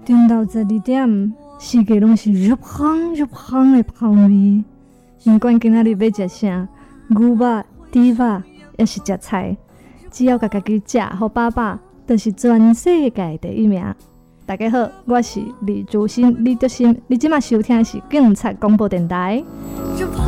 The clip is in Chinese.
中昼12点，四界拢是入香入香的香味。不管今仔日要食啥，牛肉、猪肉，还是食菜，只要甲家己食好饱饱，就是全世界第一名。大家好，我是李竹新，李竹新，你即马收听的是警察广播电台。